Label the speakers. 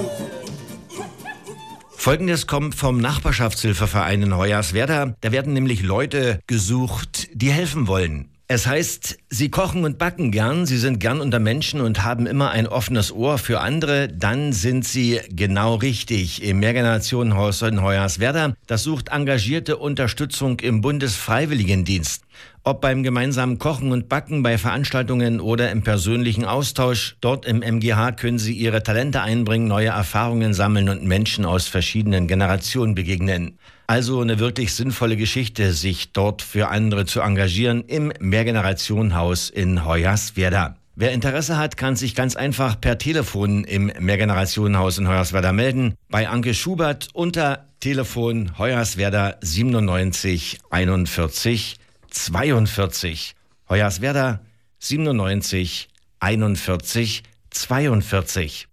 Speaker 1: Folgendes kommt vom Nachbarschaftshilfeverein in Hoyerswerda. Da werden nämlich Leute gesucht, die helfen wollen. Es heißt, sie kochen und backen gern, sie sind gern unter Menschen und haben immer ein offenes Ohr für andere. Dann sind sie genau richtig im Mehrgenerationenhaus in Hoyerswerda. Das sucht engagierte Unterstützung im Bundesfreiwilligendienst. Ob beim gemeinsamen Kochen und Backen, bei Veranstaltungen oder im persönlichen Austausch, dort im MGH können Sie Ihre Talente einbringen, neue Erfahrungen sammeln und Menschen aus verschiedenen Generationen begegnen. Also eine wirklich sinnvolle Geschichte, sich dort für andere zu engagieren im Mehrgenerationenhaus in Hoyerswerda. Wer Interesse hat, kann sich ganz einfach per Telefon im Mehrgenerationenhaus in Hoyerswerda melden. Bei Anke Schubert unter Telefon Hoyerswerda 97 41 42. Hoyerswerda 97 41 42.